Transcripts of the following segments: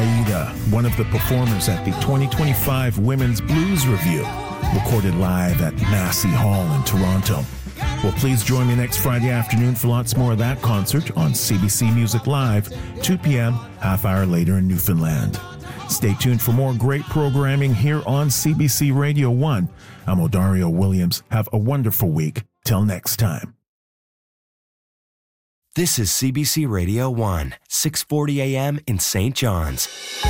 Aida, one of the performers at the 2025 Women's Blues Review, recorded live at Massey Hall in Toronto. Well, please join me next Friday afternoon for lots more of that concert on CBC Music Live, 2 p.m., half hour later in Newfoundland. Stay tuned for more great programming here on CBC Radio 1. I'm Odario Williams. Have a wonderful week. Till next time. This is CBC Radio 1, 6:40 a.m. in St. John's.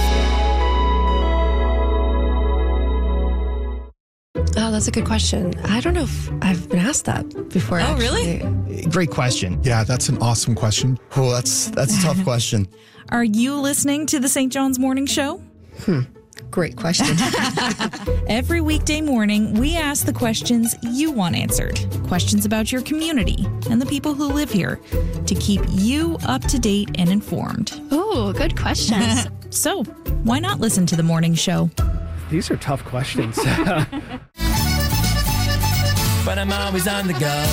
Oh, that's a good question. I don't know if I've been asked that before. Oh, actually. really? Great question. Yeah, that's an awesome question. Oh, that's a tough question. Are you listening to the St. John's Morning Show? Great question. Every weekday morning, we ask the questions you want answered. Questions about your community and the people who live here to keep you up to date and informed. Oh, good questions. So, why not listen to the morning show? These are tough questions. But I'm always on the go.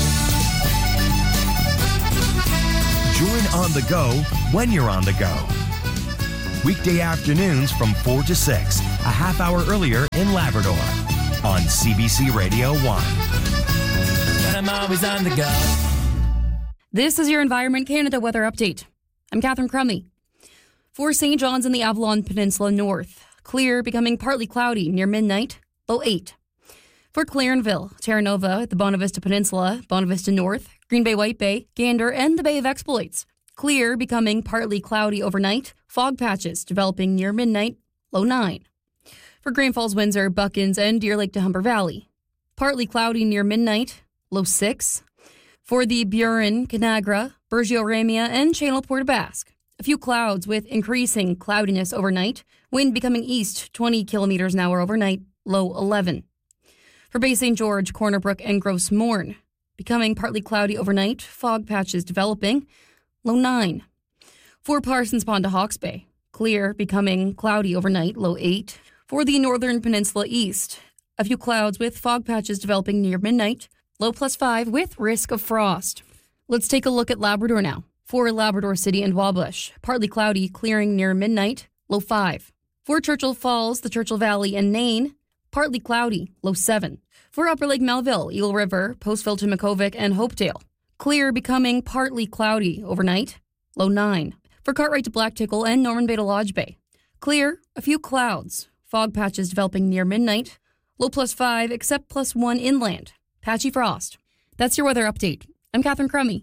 Join On the Go when you're on the go. Weekday afternoons from 4 to 6, a half hour earlier in Labrador on CBC Radio 1. But I'm always on the go. This is your Environment Canada weather update. I'm Catherine Crummy. For St. John's and the Avalon Peninsula North, clear becoming partly cloudy near midnight, low 8. For Clarenville, Terra Nova, the Bonavista Peninsula, Bonavista North, Green Bay, White Bay, Gander, and the Bay of Exploits, clear becoming partly cloudy overnight, fog patches developing near midnight, low 9. For Grand Falls, Windsor, Buckins, and Deer Lake to Humber Valley, partly cloudy near midnight, low 6. For the Burin, Canagra, Bergio Ramia, and Channel Port aux Basques, a few clouds with increasing cloudiness overnight, wind becoming east 20 kilometers an hour overnight, low 11. For Bay St. George, Corner Brook, and Gross Mourne, becoming partly cloudy overnight, fog patches developing, low 9. For Parsons Pond to Hawke's Bay, clear becoming cloudy overnight, low 8. For the Northern Peninsula East, a few clouds with fog patches developing near midnight, low +5 with risk of frost. Let's take a look at Labrador now. For Labrador City and Wabush, partly cloudy, clearing near midnight, low 5. For Churchill Falls, the Churchill Valley, and Nain, partly cloudy, low 7. For Upper Lake Melville, Eagle River, Postville to Makovic, and Hopedale, clear becoming partly cloudy overnight, low 9. For Cartwright to Black Tickle and Norman Bay to Lodge Bay, clear, a few clouds, fog patches developing near midnight, low +5 except +1 inland, patchy frost. That's your weather update. I'm Catherine Crummy.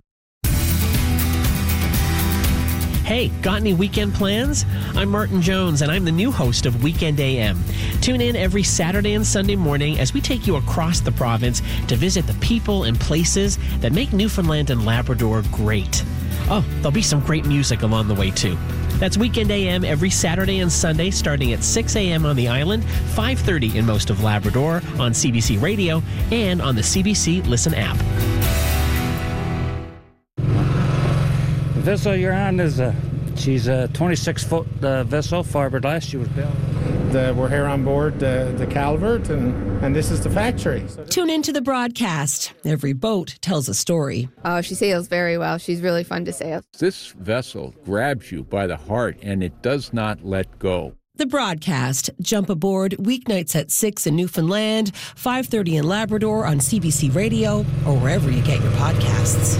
Hey, got any weekend plans? I'm Martin Jones, and I'm the new host of Weekend AM. Tune in every Saturday and Sunday morning as we take you across the province to visit the people and places that make Newfoundland and Labrador great. Oh, there'll be some great music along the way, too. That's Weekend AM every Saturday and Sunday starting at 6 a.m. on the island, 5:30 in most of Labrador, on CBC Radio, and on the CBC Listen app. The vessel you're on is she's a 26-foot vessel, fiberglass. She was built. We're here on board the Calvert, and this is the factory. Tune into the broadcast. Every boat tells a story. Oh, she sails very well. She's really fun to sail. This vessel grabs you by the heart, and it does not let go. The broadcast. Jump aboard weeknights at 6 in Newfoundland, 5:30 in Labrador on CBC Radio, or wherever you get your podcasts.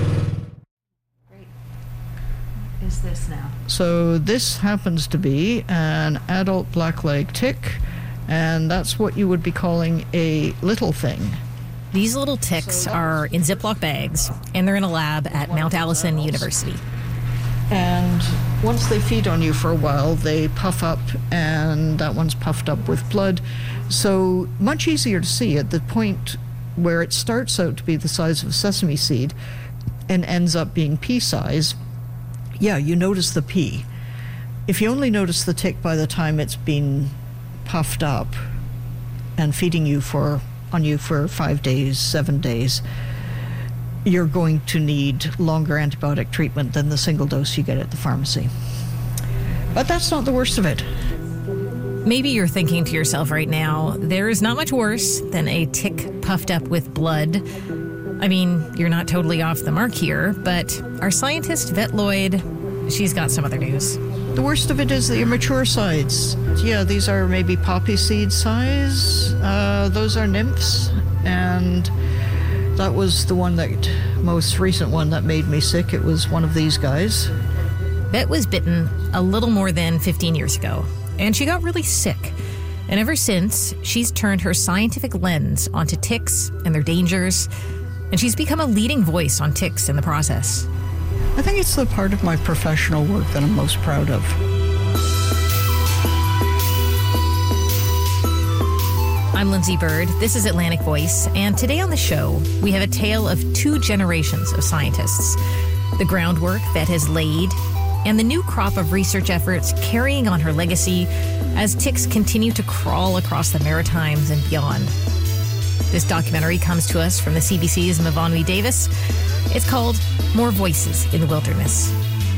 Is this now? So this happens to be an adult black-leg tick, and that's what you would be calling a little thing. These little ticks are in Ziploc bags, and they're in a lab at Mount Allison University. And once they feed on you for a while, they puff up, and that one's puffed up with blood. So much easier to see at the point where it starts out to be the size of a sesame seed and ends up being pea size. Yeah, you notice the pea. If you only notice the tick by the time it's been puffed up and feeding on you for 5 days, 7 days, you're going to need longer antibiotic treatment than the single dose you get at the pharmacy. But that's not the worst of it. Maybe you're thinking to yourself right now, there is not much worse than a tick puffed up with blood. I mean, you're not totally off the mark here, but our scientist, Vet Lloyd, she's got some other news. The worst of it is the immature sides. Yeah, these are maybe poppy seed size. Those are nymphs, and that was the most recent one that made me sick. It was one of these guys. Bet was bitten a little more than 15 years ago, and she got really sick. And ever since, she's turned her scientific lens onto ticks and their dangers, and she's become a leading voice on ticks in the process. I think it's the part of my professional work that I'm most proud of. I'm Lindsay Bird. This is Atlantic Voice, and today on the show, we have a tale of 2 generations of scientists, the groundwork that has laid, and the new crop of research efforts carrying on her legacy as ticks continue to crawl across the Maritimes and beyond. This documentary comes to us from the CBC's Mavonwi Davis. It's called More Voices in the Wilderness.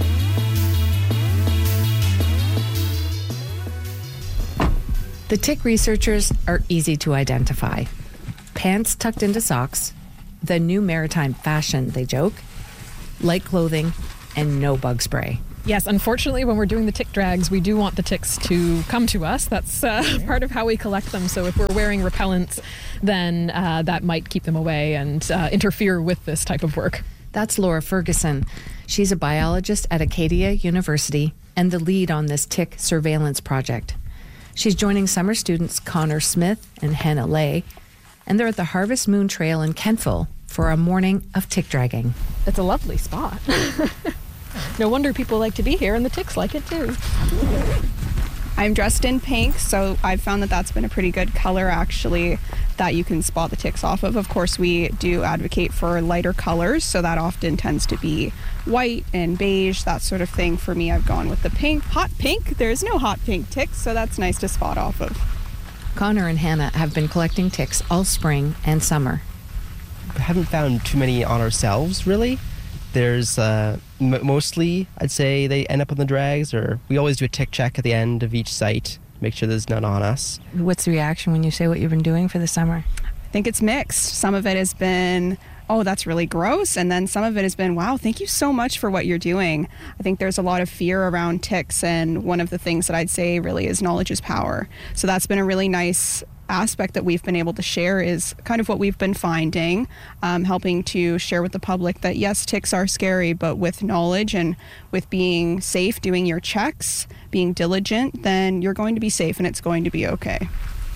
The tick researchers are easy to identify. Pants tucked into socks, the new maritime fashion, they joke, light clothing, and no bug spray. Yes, unfortunately, when we're doing the tick drags, we do want the ticks to come to us. That's part of how we collect them. So if we're wearing repellents, then that might keep them away and interfere with this type of work. That's Laura Ferguson. She's a biologist at Acadia University and the lead on this tick surveillance project. She's joining summer students Connor Smith and Hannah Lay, and they're at the Harvest Moon Trail in Kentville for a morning of tick dragging. It's a lovely spot. No wonder people like to be here, and the ticks like it too. I'm dressed in pink, so I've found that that's been a pretty good color, actually, that you can spot the ticks off of. Of course, we do advocate for lighter colors, so that often tends to be white and beige, that sort of thing. For me, I've gone with the pink. Hot pink, there's no hot pink ticks, so that's nice to spot off of. Connor and Hannah have been collecting ticks all spring and summer. We haven't found too many on ourselves, really. There's mostly, I'd say, they end up on the drags, or we always do a tick check at the end of each site, make sure there's none on us. What's the reaction when you say what you've been doing for the summer? I think it's mixed. Some of it has been, oh, that's really gross. And then some of it has been, wow, thank you so much for what you're doing. I think there's a lot of fear around ticks. And one of the things that I'd say really is knowledge is power. So that's been a really nice aspect that we've been able to share, is kind of what we've been finding, helping to share with the public that yes, ticks are scary, but with knowledge and with being safe, doing your checks, being diligent, then you're going to be safe and it's going to be okay.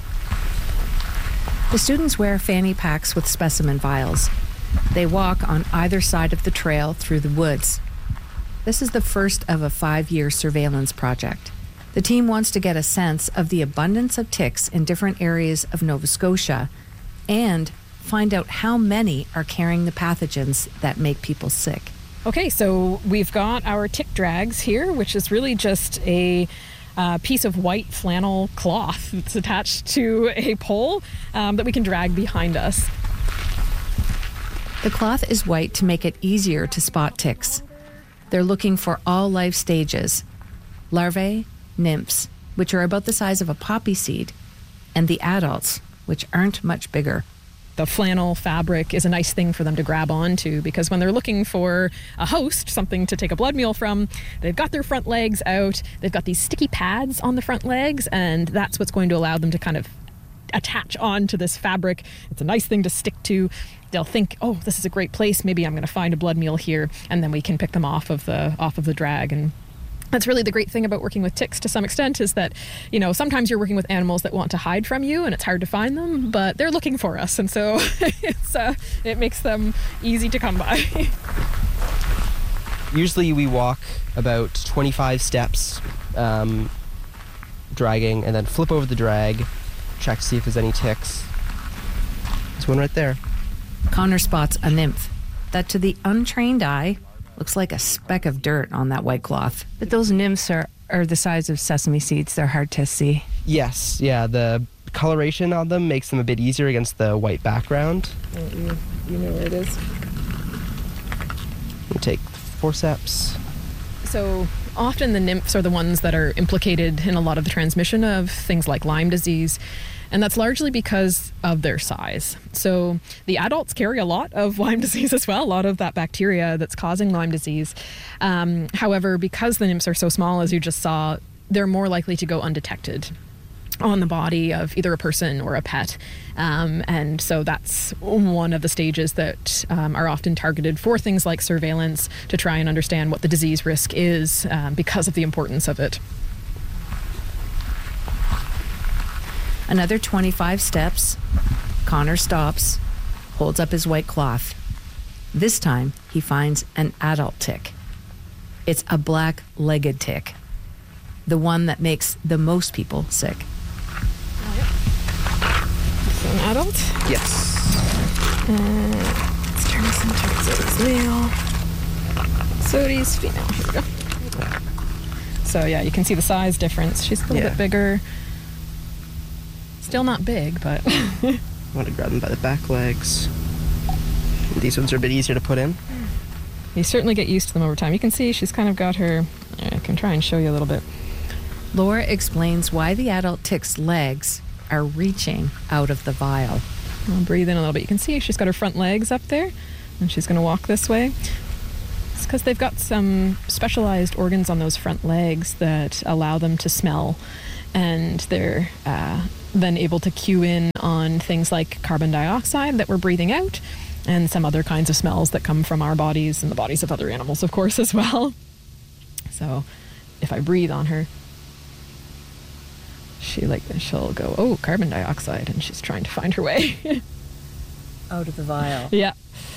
The students wear fanny packs with specimen vials. They walk on either side of the trail through the woods. This is the first of a 5-year surveillance project. The team wants to get a sense of the abundance of ticks in different areas of Nova Scotia and find out how many are carrying the pathogens that make people sick. Okay, so we've got our tick drags here, which is really just a piece of white flannel cloth that's attached to a pole that we can drag behind us. The cloth is white to make it easier to spot ticks. They're looking for all life stages: larvae, nymphs, which are about the size of a poppy seed, and the adults, which aren't much bigger. The flannel fabric is a nice thing for them to grab onto, because when they're looking for a host, something to take a blood meal from, they've got their front legs out, they've got these sticky pads on the front legs, and that's what's going to allow them to kind of attach onto this fabric. It's a nice thing to stick to. They'll think, oh, this is a great place, maybe I'm going to find a blood meal here, and then we can pick them off of the drag. And that's really the great thing about working with ticks to some extent, is that, you know, sometimes you're working with animals that want to hide from you and it's hard to find them, but they're looking for us. And so it makes them easy to come by. Usually we walk about 25 steps dragging, and then flip over the drag, check to see if there's any ticks. There's one right there. Connor spots a nymph that to the untrained eye looks like a speck of dirt on that white cloth. But those nymphs are the size of sesame seeds. They're hard to see. Yes, yeah, the coloration on them makes them a bit easier against the white background. You know where it is. We'll take forceps. So often the nymphs are the ones that are implicated in a lot of the transmission of things like Lyme disease. And that's largely because of their size. So the adults carry a lot of Lyme disease as well, a lot of that bacteria that's causing Lyme disease. However, because the nymphs are so small, as you just saw, they're more likely to go undetected on the body of either a person or a pet. And so that's one of the stages that are often targeted for things like surveillance to try and understand what the disease risk is because of the importance of it. Another 25 steps, Connor stops, holds up his white cloth. This time, he finds an adult tick. It's a black-legged tick, the one that makes the most people sick. So an adult? Yes. Let's turn this into Zoe's male. Zoe's female. Here we go. So yeah, you can see the size difference. She's a little bit bigger. Still not big, but... I want to grab them by the back legs. These ones are a bit easier to put in. You certainly get used to them over time. You can see she's kind of got her... I can try and show you a little bit. Laura explains why the adult tick's legs are reaching out of the vial. I'll breathe in a little bit. You can see she's got her front legs up there, and she's going to walk this way. It's because they've got some specialized organs on those front legs that allow them to smell, and they're then able to cue in on things like carbon dioxide that we're breathing out, and some other kinds of smells that come from our bodies and the bodies of other animals, of course, as well. So if I breathe on her, she'll go, oh, carbon dioxide, and she's trying to find her way out of the vial. Yeah.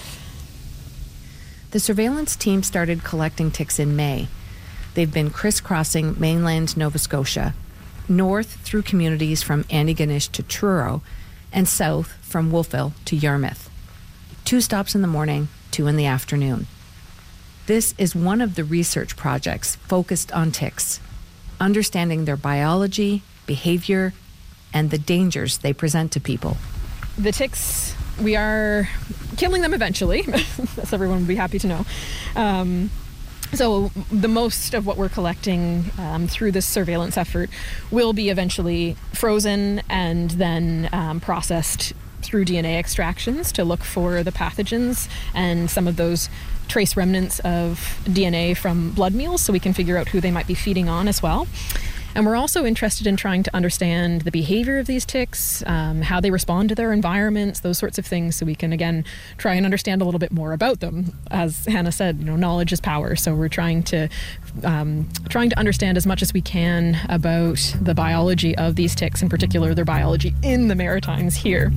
The surveillance team started collecting ticks in May. They've been crisscrossing mainland Nova Scotia, north through communities from Antigonish to Truro, and south from Wolfville to Yarmouth. 2 stops in the morning, 2 in the afternoon. This is one of the research projects focused on ticks, understanding their biology, behavior, and the dangers they present to people. The ticks, we are killing them eventually, as everyone would be happy to know. So the most of what we're collecting through this surveillance effort will be eventually frozen and then processed through DNA extractions to look for the pathogens and some of those trace remnants of DNA from blood meals, so we can figure out who they might be feeding on as well. And we're also interested in trying to understand the behavior of these ticks, how they respond to their environments, those sorts of things, so we can, again, try and understand a little bit more about them. As Hannah said, knowledge is power, so we're trying to understand as much as we can about the biology of these ticks, in particular their biology in the Maritimes here.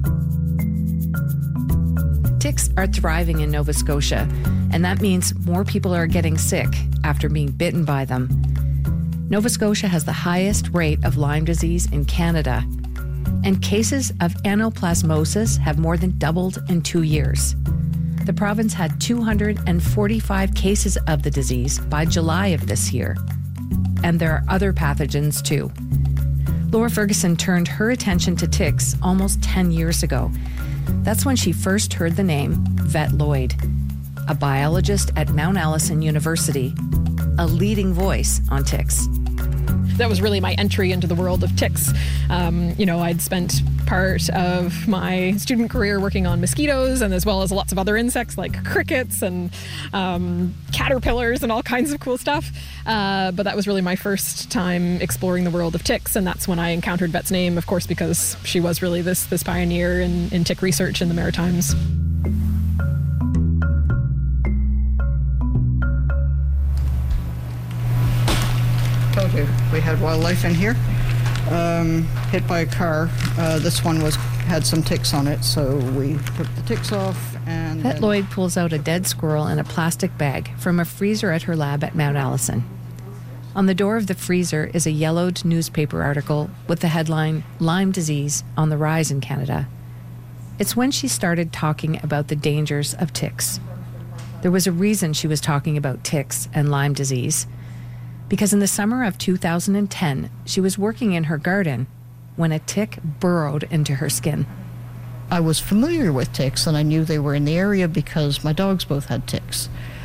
Ticks are thriving in Nova Scotia, and that means more people are getting sick after being bitten by them. Nova Scotia has the highest rate of Lyme disease in Canada, and cases of anaplasmosis have more than doubled in 2 years. The province had 245 cases of the disease by July of this year, and there are other pathogens too. Laura Ferguson turned her attention to ticks almost 10 years ago. That's when she first heard the name Vet Lloyd, a biologist at Mount Allison University, a leading voice on ticks. That was really my entry into the world of ticks. I'd spent part of my student career working on mosquitoes, and as well as lots of other insects like crickets and caterpillars and all kinds of cool stuff. But that was really my first time exploring the world of ticks, and that's when I encountered Vet's name, of course, because she was really this pioneer in tick research in the Maritimes. Told you we had wildlife in here. Hit by a car. This one had some ticks on it, so we took the ticks off. And Vet Lloyd pulls out a dead squirrel in a plastic bag from a freezer at her lab at Mount Allison. On the door of the freezer is a yellowed newspaper article with the headline, "Lyme disease on the rise in Canada." It's when she started talking about the dangers of ticks. There was a reason she was talking about ticks and Lyme disease, because in the summer of 2010, she was working in her garden when a tick burrowed into her skin. I was familiar with ticks, and I knew they were in the area because my dogs both had ticks.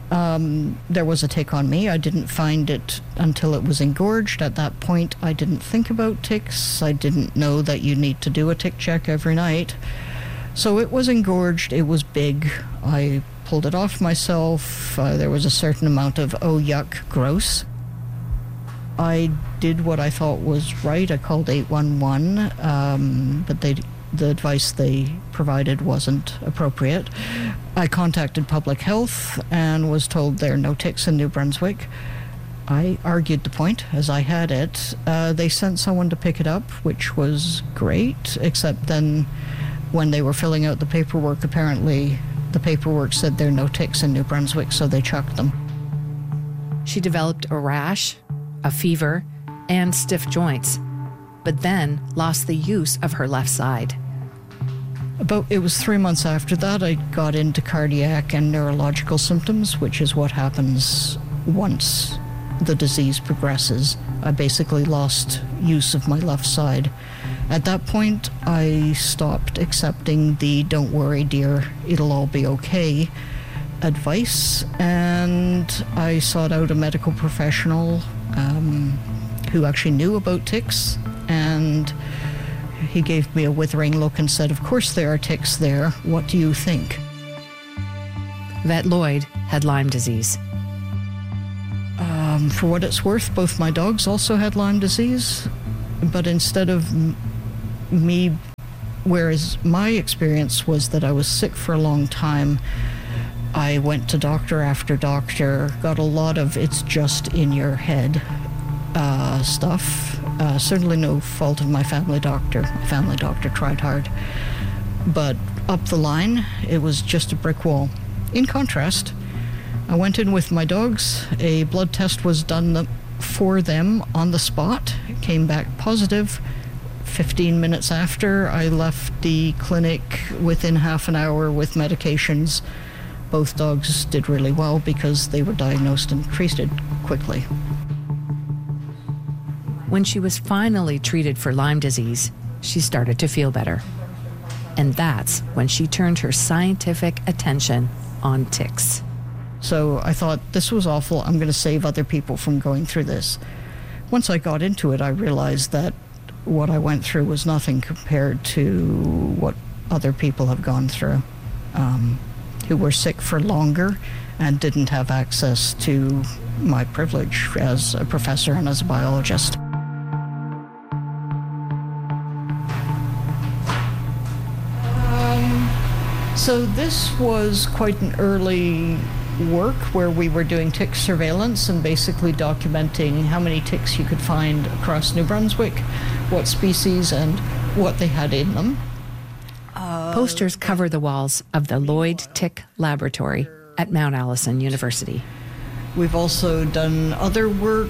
There was a tick on me. I didn't find it until it was engorged. At that point, I didn't think about ticks. I didn't know that you need to do a tick check every night. So it was engorged. It was big. I pulled it off myself. There was a certain amount of, oh, yuck, gross. I did what I thought was right. I called 811, but the advice they provided wasn't appropriate. I contacted public health and was told there are no ticks in New Brunswick. I argued the point as I had it. They sent someone to pick it up, which was great, except then when they were filling out the paperwork, apparently the paperwork said there are no ticks in New Brunswick, so they chucked them. She developed a rash, a fever, and stiff joints, but then lost the use of her left side. It was 3 months after that I got into cardiac and neurological symptoms, which is what happens once the disease progresses. I basically lost use of my left side. At that point, I stopped accepting the "don't worry, dear, it'll all be okay" advice, and I sought out a medical professional who actually knew about ticks, and he gave me a withering look and said, "Of course there are ticks there. What do you think?" Vet Lloyd had Lyme disease. For what it's worth, both my dogs also had Lyme disease, but instead of me, whereas my experience was that I was sick for a long time, I went to doctor after doctor, got a lot of "it's just in your head" stuff. Certainly no fault of my family doctor. My family doctor tried hard. But up the line, it was just a brick wall. In contrast, I went in with my dogs. A blood test was done for them on the spot. It came back positive. 15 minutes after, I left the clinic within half an hour with medications. Both dogs did really well because they were diagnosed and treated quickly. When she was finally treated for Lyme disease, she started to feel better. And that's when she turned her scientific attention on ticks. So I thought, this was awful. I'm going to save other people from going through this. Once I got into it, I realized that what I went through was nothing compared to what other people have gone through, who were sick for longer and didn't have access to my privilege as a professor and as a biologist. So this was quite an early work where we were doing tick surveillance and basically documenting how many ticks you could find across New Brunswick, what species and what they had in them. Posters cover the walls of the Lloyd Tick Laboratory at Mount Allison University. We've also done other work.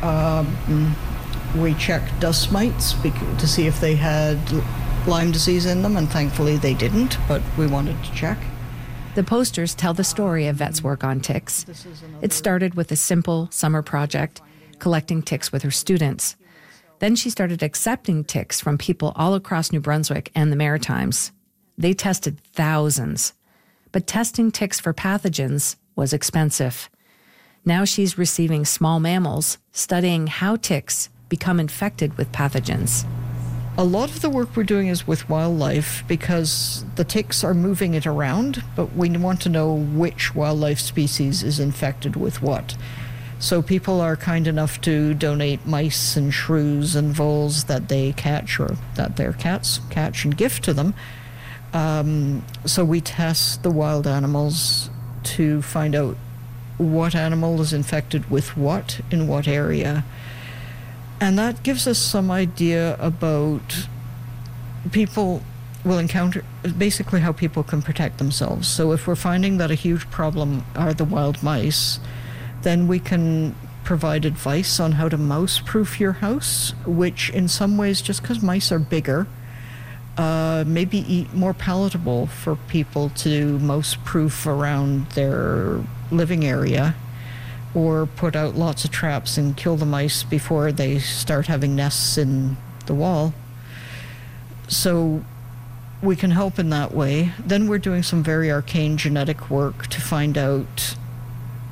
We checked dust mites to see if they had Lyme disease in them, and thankfully they didn't, but we wanted to check. The posters tell the story of Vet's work on ticks. It started with a simple summer project, collecting ticks with her students. Then she started accepting ticks from people all across New Brunswick and the Maritimes. They tested thousands, but testing ticks for pathogens was expensive. Now she's receiving small mammals, studying how ticks become infected with pathogens. A lot of the work we're doing is with wildlife because the ticks are moving it around, but we want to know which wildlife species is infected with what. So people are kind enough to donate mice and shrews and voles that they catch or that their cats catch and gift to them. So we test the wild animals to find out what animal is infected with what in what area. And that gives us some idea about people will encounter, basically how people can protect themselves. So if we're finding that a huge problem are the wild mice, then we can provide advice on how to mouse-proof your house, which in some ways, just because mice are bigger, maybe more palatable for people to mouse-proof around their living area, or put out lots of traps and kill the mice before they start having nests in the wall. So we can help in that way. Then we're doing some very arcane genetic work to find out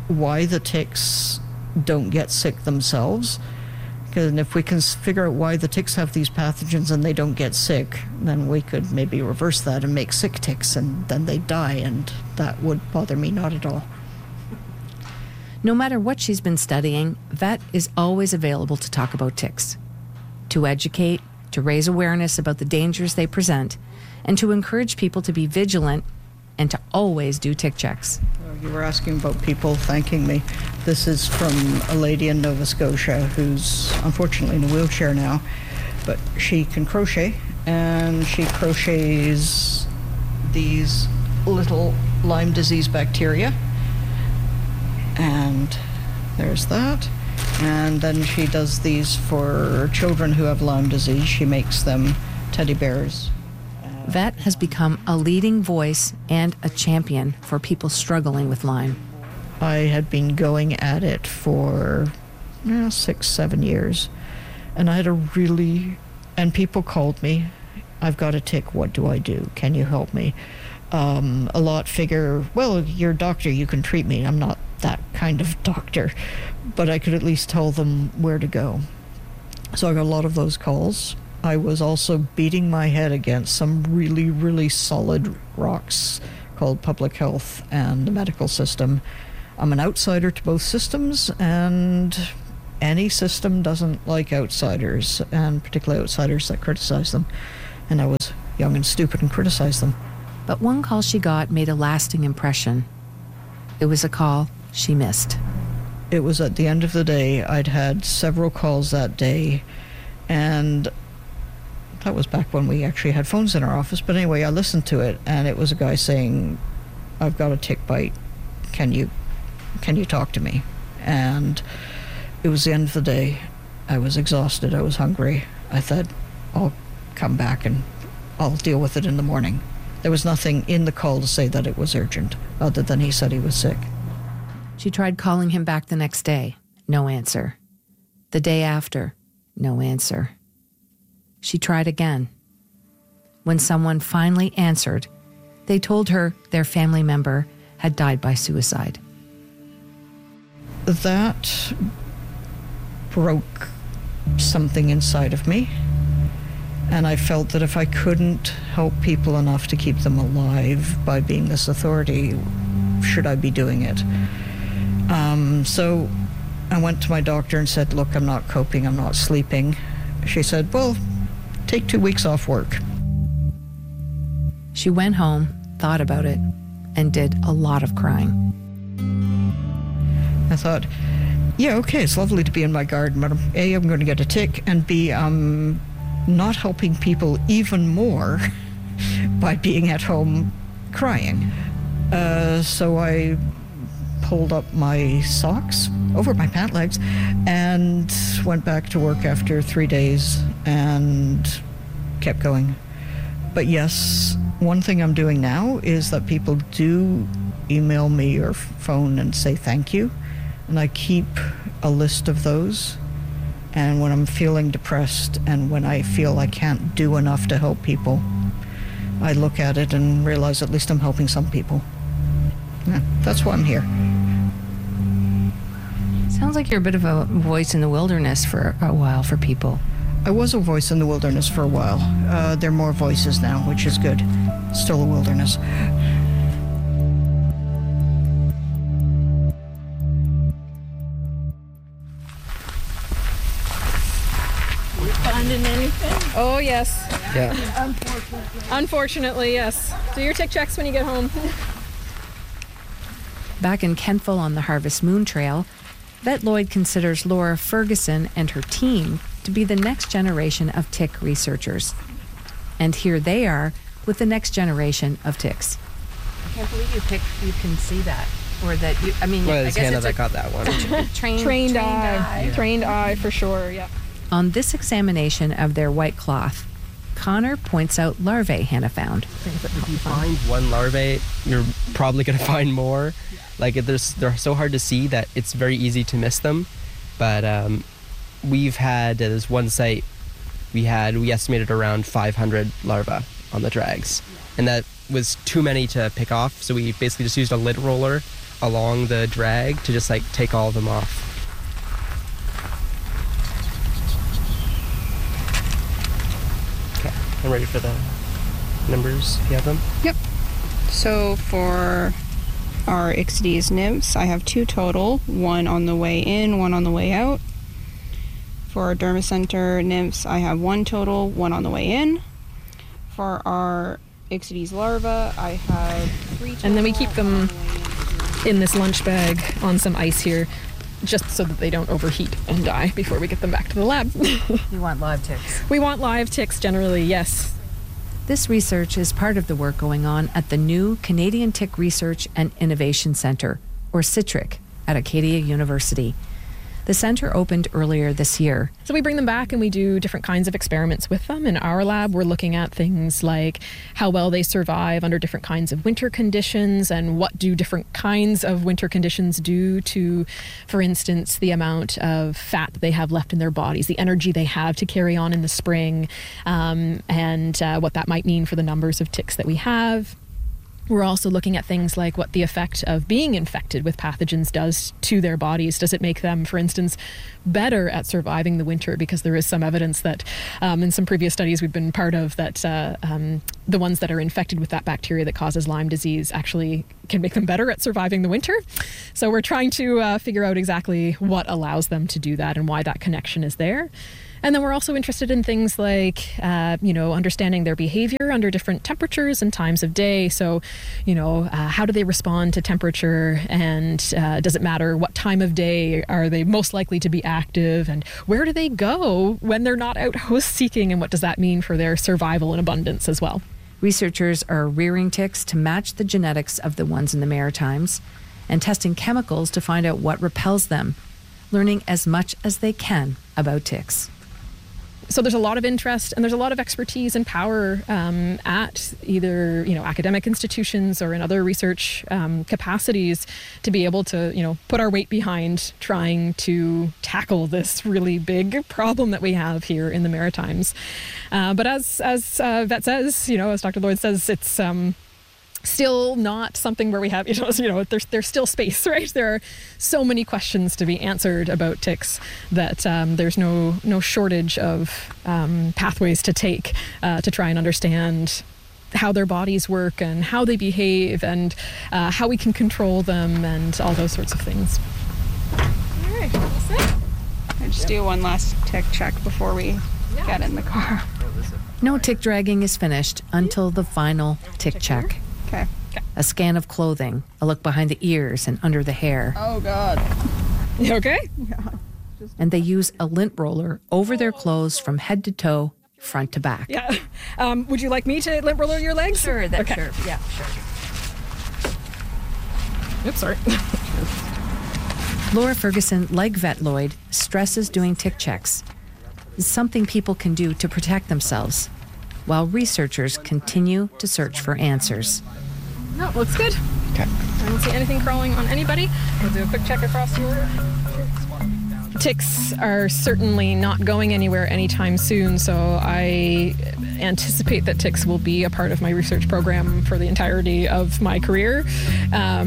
why the ticks don't get sick themselves. And if we can figure out why the ticks have these pathogens and they don't get sick, then we could maybe reverse that and make sick ticks, and then they die, and that would bother me not at all. No matter what she's been studying, Vet is always available to talk about ticks, to educate, to raise awareness about the dangers they present, and to encourage people to be vigilant and to always do tick checks. You were asking about people thanking me. This is from a lady in Nova Scotia who's unfortunately in a wheelchair now, but she can crochet, and she crochets these little Lyme disease bacteria. And there's that. And then she does these for children who have Lyme disease. She makes them teddy bears. Vet has become a leading voice and a champion for people struggling with Lyme. I had been going at it for 6-7 years, and I had and people called me, I've got a tick, what do I do? Can you help me? A lot figure, well, you're a doctor, you can treat me. I'm not that kind of doctor, but I could at least tell them where to go. So I got a lot of those calls. I was also beating my head against some really, really solid rocks called public health and the medical system. I'm an outsider to both systems, and any system doesn't like outsiders, and particularly outsiders that criticize them. And I was young and stupid and criticized them. But one call she got made a lasting impression. It was a call she missed. It was at the end of the day. I'd had several calls that day, and that was back when we actually had phones in our office. But anyway, I listened to it, and it was a guy saying, I've got a tick bite. Can you talk to me? And it was the end of the day. I was exhausted. I was hungry. I thought, I'll come back and I'll deal with it in the morning. There was nothing in the call to say that it was urgent, other than he said he was sick. She tried calling him back the next day. No answer. The day after. No answer. She tried again. When someone finally answered, they told her their family member had died by suicide. That broke something inside of me, and I felt that if I couldn't help people enough to keep them alive by being this authority, should I be doing it? So I went to my doctor and said, look, I'm not coping, I'm not sleeping. She said, well, take 2 weeks off work. She went home, thought about it, and did a lot of crying. I thought, yeah, okay, it's lovely to be in my garden, but A, I'm going to get a tick, and B, I'm not helping people even more by being at home crying. So I pulled up my socks over my pant legs and went back to work after 3 days and kept going. But yes, one thing I'm doing now is that people do email me or phone and say thank you, and I keep a list of those. And when I'm feeling depressed and when I feel I can't do enough to help people, I look at it and realize at least I'm helping some people. Yeah, that's why I'm here. Sounds like you're a bit of a voice in the wilderness for a while for people. I was a voice in the wilderness for a while. There are more voices now, which is good. Still a wilderness. Finding anything? Oh, yes. Yeah. Unfortunately, yes. Do your tick checks when you get home. Back in Kentville on the Harvest Moon Trail, Vet Lloyd considers Laura Ferguson and her team to be the next generation of tick researchers. And here they are with the next generation of ticks. I can't believe you can see that. Or that you, I mean, well, I it's guess Hannah it's that got that one. Trained eye. Yeah. Trained eye for sure, yeah. On this examination of their white cloth, Connor points out larvae Hannah found. If you find one larvae, you're probably going to find more. Like, they're so hard to see that it's very easy to miss them. But we've had, at this one site, we estimated around 500 larvae on the drags. And that was too many to pick off, so we basically just used a lid roller along the drag to just like take all of them off. Okay, I'm ready for the numbers. You have them? Yep. So for our Ixodes nymphs, I have 2 total, 1 on the way in, 1 on the way out. For our Dermacenter nymphs, I have 1 total, 1 on the way in. For our Ixodes larva, I have 3 total. And then we keep them in this lunch bag on some ice here, just so that they don't overheat and die before we get them back to the lab. You want live ticks? We want live ticks generally, yes. This research is part of the work going on at the new Canadian Tick Research and Innovation Centre, or CITRIC, at Acadia University. The center opened earlier this year. So we bring them back and we do different kinds of experiments with them. In our lab, we're looking at things like how well they survive under different kinds of winter conditions and what do different kinds of winter conditions do to, for instance, the amount of fat that they have left in their bodies, the energy they have to carry on in the spring, and what that might mean for the numbers of ticks that we have. We're also looking at things like what the effect of being infected with pathogens does to their bodies. Does it make them, for instance, better at surviving the winter? Because there is some evidence that in some previous studies we've been part of that the ones that are infected with that bacteria that causes Lyme disease actually can make them better at surviving the winter. So we're trying to figure out exactly what allows them to do that and why that connection is there. And then we're also interested in things like, understanding their behavior under different temperatures and times of day. So, how do they respond to temperature, and does it matter what time of day are they most likely to be active, and where do they go when they're not out host seeking, and what does that mean for their survival and abundance as well? Researchers are rearing ticks to match the genetics of the ones in the Maritimes and testing chemicals to find out what repels them, learning as much as they can about ticks. So there's a lot of interest and there's a lot of expertise and power at either academic institutions or in other research capacities to be able to put our weight behind trying to tackle this really big problem that we have here in the Maritimes. But as Vet says, as Dr. Lloyd says, it's still not something where we have, there's still space, right? There are so many questions to be answered about ticks that there's no shortage of pathways to take to try and understand how their bodies work and how they behave and how we can control them and all those sorts of things. All right, I just do one last tick check before we get in the car. No tick dragging is finished until the final tick check. Okay. A scan of clothing, a look behind the ears and under the hair. Oh, God. You okay? Yeah. And they use a lint roller over their clothes from head to toe, front to back. Yeah. Would you like me to lint roller your legs? Sure, okay. Sure. Yeah, sure. Oops, sorry. Laura Ferguson, like Vet Lloyd, stresses doing tick checks. It's something people can do to protect themselves, while researchers continue to search for answers. No, looks good. Okay. I don't see anything crawling on anybody. We'll do a quick check across your... Ticks are certainly not going anywhere anytime soon, so I anticipate that ticks will be a part of my research program for the entirety of my career. I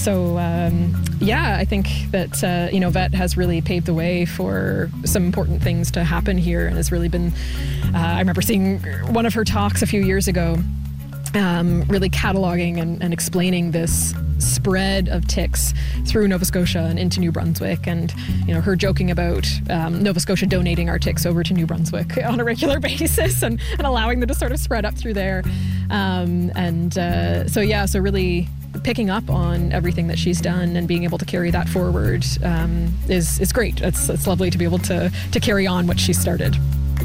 think that, Vet has really paved the way for some important things to happen here and has really been, I remember seeing one of her talks a few years ago, really cataloging and explaining this spread of ticks through Nova Scotia and into New Brunswick, and her joking about Nova Scotia donating our ticks over to New Brunswick on a regular basis and allowing them to sort of spread up through there. So really picking up on everything that she's done and being able to carry that forward is great. It's lovely to be able to carry on what she started.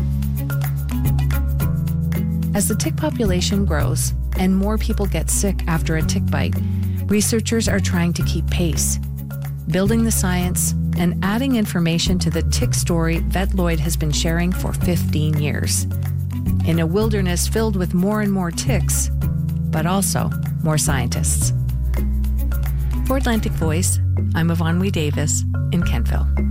As the tick population grows and more people get sick after a tick bite, researchers are trying to keep pace, building the science and adding information to the tick story Vet Lloyd has been sharing for 15 years. In a wilderness filled with more and more ticks, but also more scientists. For Atlantic Voice, I'm Yvonne Wee Davis in Kentville.